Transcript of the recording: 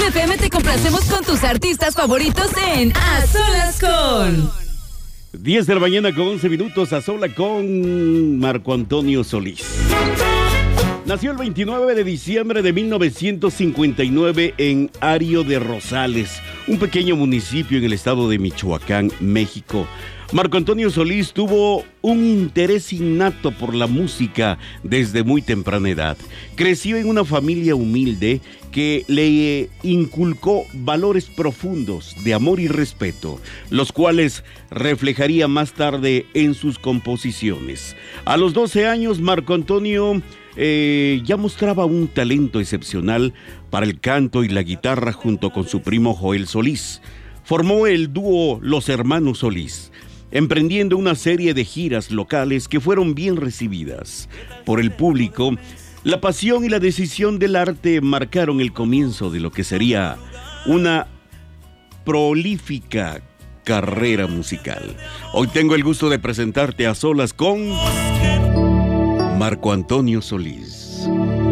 FM te complacemos con tus artistas favoritos en A Solas con... 10 de la mañana con 11 minutos, a sola con Marco Antonio Solís. Nació el 29 de diciembre de 1959 en Ario de Rosales, un pequeño municipio en el estado de Michoacán, México. Marco Antonio Solís tuvo un interés innato por la música desde muy temprana edad. Creció en una familia humilde que le inculcó valores profundos de amor y respeto, los cuales reflejaría más tarde en sus composiciones. A los 12 años, Marco Antonio ya mostraba un talento excepcional para el canto y la guitarra junto con su primo Joel Solís. Formó el dúo Los Hermanos Solís, emprendiendo una serie de giras locales que fueron bien recibidas por el público. La pasión y la decisión del arte marcaron el comienzo de lo que sería una prolífica carrera musical. Hoy tengo el gusto de presentarte a solas con Marco Antonio Solís.